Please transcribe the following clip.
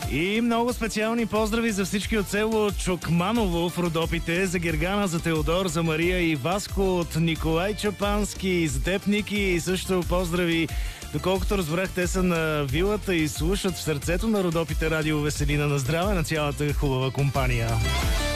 И много специални поздрави за всички от село Чокманово в Родопите, за Гергана, за Теодор, за Мария и Васко, от Николай Чапански, за теб, Ники, и също поздрави. Доколкото разбрах, те са на вилата и слушат в сърцето на Родопите радио Веселина. На здраве на цялата хубава компания.